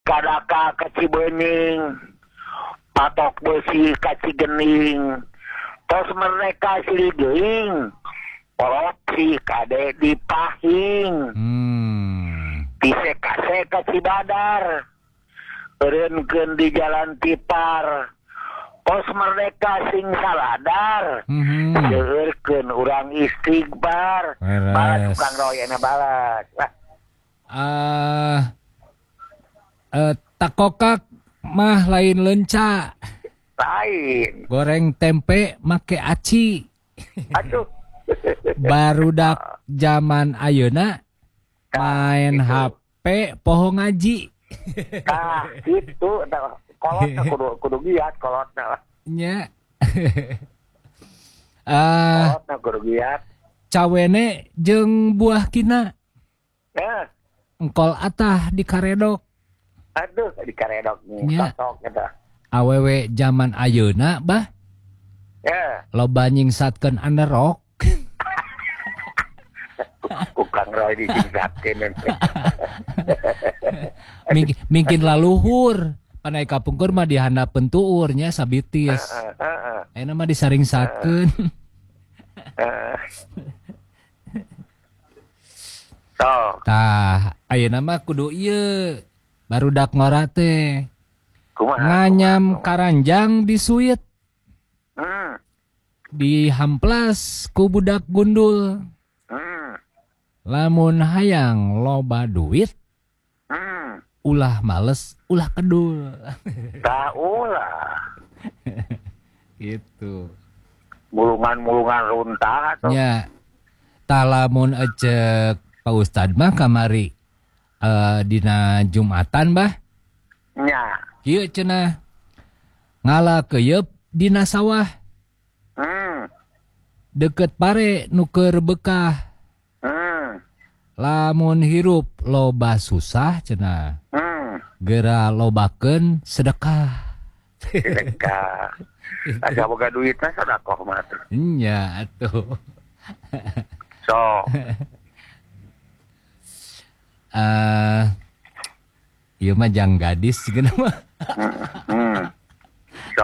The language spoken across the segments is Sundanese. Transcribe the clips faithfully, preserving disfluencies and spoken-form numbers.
kadaka ka Cibening, patok besi ka Cigening, tos mereka silideuing, korupsi kade di Pahing, Hmm. diseka-seka ka Cibadar, eureunkeun di Jalan Tipar, pos merdeka sing saladar, Mhm. seueurkeun urang istighbar, Beres. balas tukang royana balas. Wah, Ah, eh, takokak mah lain lenca. lain. Goreng tempe make aci. Aduh. Barudak zaman ayeuna main Gitu. H P poho ngaji. Nah, itu kolotna kudu kudu giat kolotna. Nya. Ah, Kolotna kudu giat. cawene jeung buah kina Nah, engkol atah di karedok. aduh di karedok nih, Nya. cocok eta. Awewe zaman ayeuna bah Ya, loba nyingsatkeun underrok. kukang roy disingkatkeun. Ming, mungkin laluhur panai kapungkur mah dihandapeun tuur nya sabitis. Heeh, heeh. Ayeuna mah disaringsakeun. Heeh. So, Tah, ayeuna mah kudu ieu barudak ngora teh. kumaha? Nganyam kumaha? karanjang di suit, Hmm, dihamplas ku budak gundul. hmm, Lamun hayang loba duit, hmm. ulah males, ulah kedul. Tahu lah. Gitu. Mulungan-mulungan runtah atau Nya, tah lamun ecek Pak Ustad mah kamari eh, dina Jumatan bah, nya. kieu cenah ngalakeuyeub dina sawah Hmm, deket pare nu keur bekah. hmm, Lamun hirup loba susah cenah hmm. geura lobakeun sedekah. Sedekah. Asa boga duitna sedekah mah teh. Nya atuh. So, Eh ieu mah jang gadis cenah mah. hmm. So,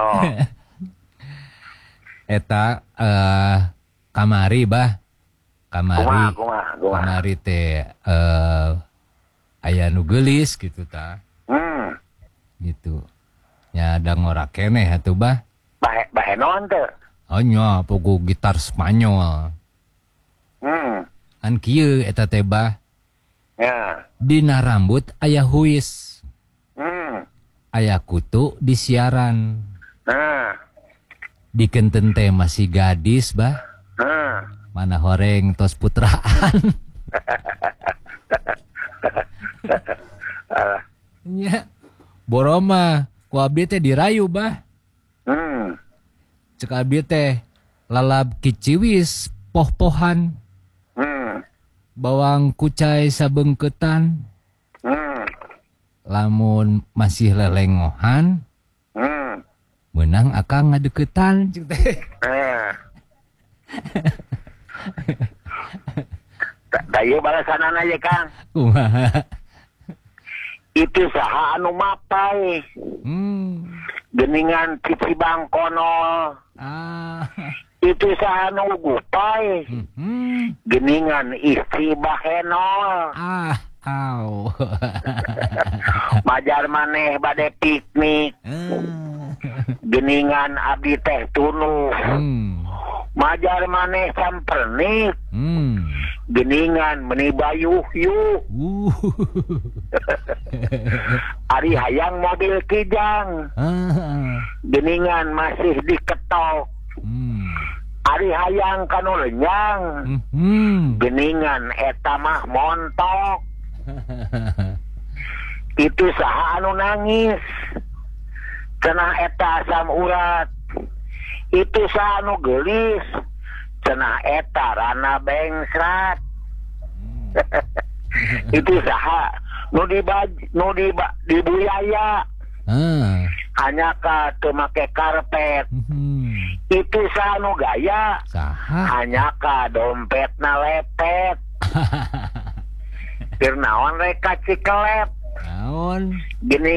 Eta eh kamari bah. kumaha, Kamari. kumaha, kumaha. Kamari teh eh aya nu geulis gitu tah. Hmm, Gitu. Nya ada ngora keneh atuh bah. bahe bahe naon teh? Oh nya pugu gitar Spanyol. Hmm, Kan kieu eta teh bah. ya. Dina rambut aya huis. Hmm, Aya kutu di siaran. nah, Dikenten teh masih gadis bah. nah. Mana horeng tos putraan. Alah. Nya. Boroma ku abdi teh dirayu bah. Hmm, Cek abdi teh lalab kiciwis poh-pohan. hmm, Bawang kucai sabengketan. hmm, Lamun masih lelengohan hmm. menang akang ngadeukeutan cik teh. Nah. Da ieu balasanana ye Kang. Kumaha? Itu saha anu mapai. Hmm. Geningan cici bangkonol. Ah. Itu saha anu gupai. Hmm. Geningan istri bahenol. Ah, au. Majar maneh bade piknik. Ah. Geningan abdi teh tunu. Hmm. Majar maneh sampernik. Hmm. Geningan meni bayuh-yuh. Uh. Ari hayang mobil kijang. Ah. Geningan masih diketok. Hmm. Ari hayang kanu lenyang. Hmm. Geningan eta mah montok. Itu saha anu nangis. Cenah eta asam urat. Itu saha anu geulis. Cenah eta rana bengsrat. Itu saha nu dibaj nu diba, dibuyaya. Ah. Hanya ka teu make karpet. Hmm. Itu saha nu gaya. Saha? Hanya ka dompetna lepet. Keur naon rek ka cikelep. Naon? Gini